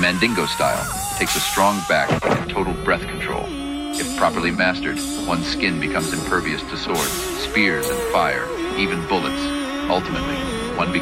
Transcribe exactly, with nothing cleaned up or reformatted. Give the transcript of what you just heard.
Mandingo style takes a strong back and total breath control. If properly mastered, one's skin becomes impervious to swords, spears, and fire, even bullets. Ultimately,